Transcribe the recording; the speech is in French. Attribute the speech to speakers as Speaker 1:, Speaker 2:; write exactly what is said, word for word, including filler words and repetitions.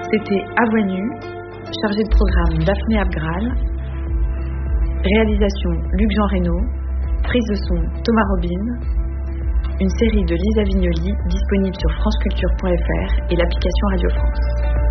Speaker 1: C'était À Voix Nue, chargé de programme Daphné Abgral, réalisation Luc-Jean Reynaud, prise de son Thomas Robin, une série de Lisa Vignoli disponible sur franceculture point f r et l'application Radio France.